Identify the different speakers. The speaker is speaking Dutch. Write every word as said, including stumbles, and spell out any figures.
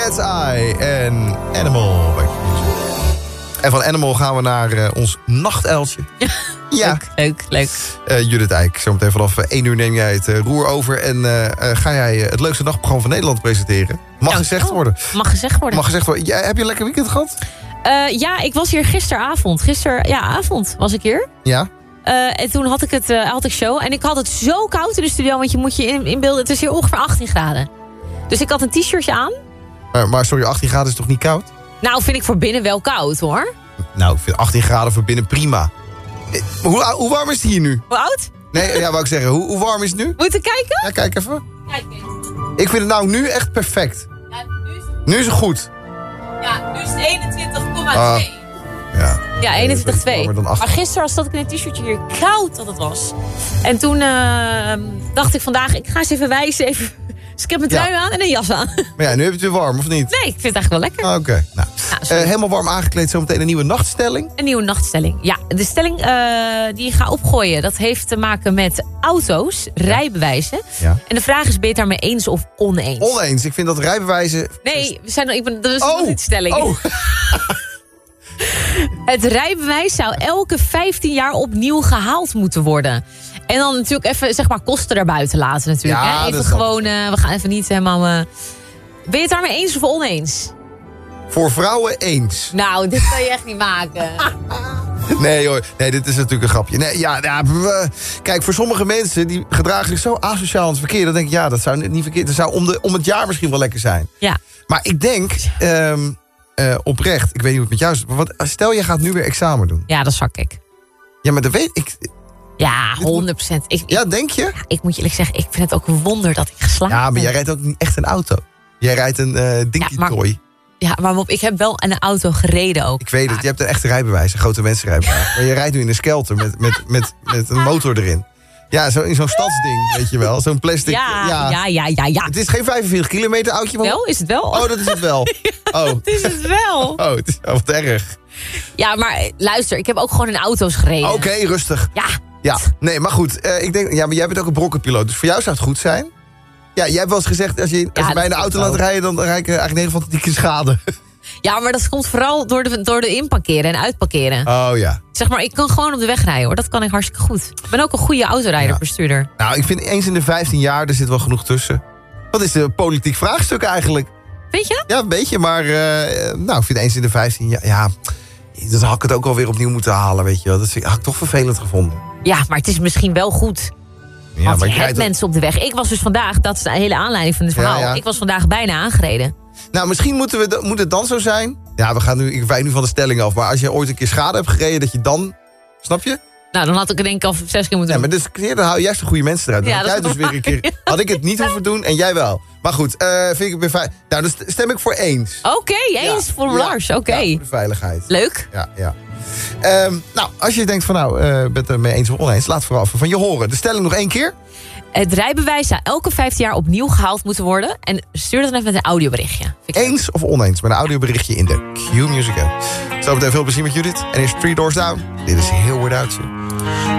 Speaker 1: Cat's Eye en Animal. En van Animal gaan we naar uh, ons nachtuiltje. Ja.
Speaker 2: Leuk, leuk, leuk.
Speaker 1: Uh, Judith Eyck, zometeen vanaf één uur neem jij het uh, roer over... en uh, uh, ga jij het leukste nachtprogramma van Nederland presenteren. Mag
Speaker 2: Dank
Speaker 1: gezegd
Speaker 2: oh,
Speaker 1: worden.
Speaker 2: Mag gezegd worden.
Speaker 1: Mag gezegd worden. Ja, heb je een lekker weekend gehad?
Speaker 2: Uh, ja, ik was hier gisteravond. Gister, ja, avond was ik hier.
Speaker 1: Ja.
Speaker 2: Uh, en toen had ik, het, uh, had ik show. En ik had het zo koud in de studio, want je moet je in, inbeelden... het is hier ongeveer achttien graden. Dus ik had een t-shirtje aan.
Speaker 1: Uh, maar sorry, achttien graden is toch niet koud?
Speaker 2: Nou, vind ik voor binnen wel koud, hoor.
Speaker 1: Nou, ik vind achttien graden voor binnen prima. Hoe, hoe warm is het hier nu?
Speaker 2: Hoe oud?
Speaker 1: Nee, ja, wou ik zeggen. Hoe, hoe warm is het nu?
Speaker 2: Moet je kijken?
Speaker 1: Ja, kijk even.
Speaker 2: Kijk eens.
Speaker 1: Ik vind het nou nu echt perfect.
Speaker 2: Ja, nu is het,
Speaker 1: nu is het goed.
Speaker 2: ja, nu is het eenentwintig komma twee.
Speaker 1: Uh, ja,
Speaker 2: ja, eenentwintig komma twee.
Speaker 1: Maar,
Speaker 2: maar gisteren was dat ik in een t-shirtje hier koud dat het was. En toen uh, dacht ik vandaag, ik ga eens even wijzen. Even, dus ik heb mijn trui ja. aan en een jas aan.
Speaker 1: Maar ja, nu heb je het weer warm, of niet?
Speaker 2: Nee, ik vind het eigenlijk wel lekker.
Speaker 1: Oké. Okay. Nou,
Speaker 2: ja,
Speaker 1: uh, helemaal warm aangekleed, zometeen een nieuwe nachtstelling.
Speaker 2: Een nieuwe nachtstelling, ja. De stelling uh, die ik ga opgooien, dat heeft te maken met auto's, ja. rijbewijzen. Ja. En de vraag is, ben je het daarmee eens of oneens?
Speaker 1: Oneens, ik vind dat rijbewijzen...
Speaker 2: Nee, we zijn, ik ben, dat is
Speaker 1: oh.
Speaker 2: nog niet de stelling.
Speaker 1: Oh.
Speaker 2: Het rijbewijs zou elke vijftien jaar opnieuw gehaald moeten worden. En dan natuurlijk even, zeg maar, kosten daarbuiten laten natuurlijk.
Speaker 1: Ja,
Speaker 2: hè? Even gewoon, uh, we gaan even niet helemaal... Uh... Ben je het daarmee eens of oneens?
Speaker 1: Voor vrouwen eens.
Speaker 2: Nou, dit kan je echt niet maken.
Speaker 1: Nee hoor, nee, dit is natuurlijk een grapje. Nee, ja, ja, kijk, voor sommige mensen die gedragen zich zo asociaal in het verkeer... dan denk ik, ja, dat zou niet verkeerd... dat zou om, de, om het jaar misschien wel lekker zijn.
Speaker 2: Ja.
Speaker 1: Maar ik denk... Um, Uh, oprecht, ik weet niet hoe het met jou is. Maar wat, stel, je gaat nu weer examen doen.
Speaker 2: Ja, dat zak ik.
Speaker 1: Ja, maar dat weet ik.
Speaker 2: Ja, honderd procent. Ik,
Speaker 1: ja, denk je?
Speaker 2: Ja, ik moet je eerlijk zeggen, ik vind het ook een wonder dat ik geslaagd ben.
Speaker 1: Ja, maar jij rijdt ook niet echt een auto. Jij rijdt een uh, dinky
Speaker 2: ja,
Speaker 1: toy.
Speaker 2: Ja, maar Bob, ik heb wel een auto gereden ook.
Speaker 1: Ik weet het, je hebt een echte rijbewijs, een grote mensenrijbewijs. Maar je rijdt nu in een Skelter met, met, met, met een motor erin. Ja, zo, in zo'n stadsding, weet je wel. Zo'n plastic.
Speaker 2: Ja, ja, ja, ja, ja, ja.
Speaker 1: Het is geen vijfenveertig kilometer oudje. Maar...
Speaker 2: Wel, is het wel?
Speaker 1: Oh, dat is het wel.
Speaker 2: Ja,
Speaker 1: oh.
Speaker 2: dat is het wel.
Speaker 1: Oh, het is wel wat erg.
Speaker 2: Ja, maar luister, ik heb ook gewoon in auto's gereden.
Speaker 1: Oké, okay, rustig.
Speaker 2: Ja.
Speaker 1: Ja, nee, maar goed. Uh, ik denk, ja, maar jij bent ook een brokkenpiloot. Dus voor jou zou het goed zijn. Ja, jij hebt wel eens gezegd, als je, als
Speaker 2: ja,
Speaker 1: je mij in de auto laat rijden... dan rijd ik eigenlijk negen van de tien keer schade.
Speaker 2: Ja, maar dat komt vooral door de, door de inparkeren en uitparkeren.
Speaker 1: Oh ja.
Speaker 2: Zeg maar, ik kan gewoon op de weg rijden hoor. Dat kan ik hartstikke goed. Ik ben ook een goede autorijder, ja. bestuurder.
Speaker 1: Nou, ik vind eens in de vijftien jaar, er zit wel genoeg tussen. Wat is een politiek vraagstuk eigenlijk?
Speaker 2: Weet je?
Speaker 1: Ja, een beetje, maar uh, nou, ik vind eens in de vijftien jaar... Ja, dan had ik het ook alweer opnieuw moeten halen, weet je wel. Dat vind, had ik toch vervelend gevonden.
Speaker 2: Ja, maar het is misschien wel goed. Ja, want je hebt mensen op de weg. Ik was dus vandaag, dat is de hele aanleiding van het verhaal. Ja, ja. Ik was vandaag bijna aangereden.
Speaker 1: Nou, misschien moeten we, moet het dan zo zijn... Ja, we gaan nu, ik wijk nu van de stelling af. Maar als je ooit een keer schade hebt gereden, dat je dan... Snap je?
Speaker 2: Nou, dan had ik er denk ik al zes keer moeten
Speaker 1: doen. Ja, maar dus, dan hou je juist de goede mensen eruit. Dan ja, had jij dus weer een keer... Had ik het niet hoeven doen en jij wel. Maar goed, uh, vind ik weer fijn. Nou, dus stem ik voor eens.
Speaker 2: Oké, okay, eens ja, voor ja, Lars. Oké. Okay.
Speaker 1: Ja, voor de veiligheid.
Speaker 2: Leuk.
Speaker 1: Ja, ja. Um, nou, als je denkt van nou, uh, bent het er mee eens of oneens, laat vooral van je horen. De stelling nog één keer.
Speaker 2: Het rijbewijs zou elke vijftien jaar opnieuw gehaald moeten worden. En stuur dat dan even met een audioberichtje.
Speaker 1: Eens leuk. Of oneens met een audioberichtje in de Q-Music app. Zo meteen veel plezier met Judith. En eerst Three Doors Down. Dit is Here Without You.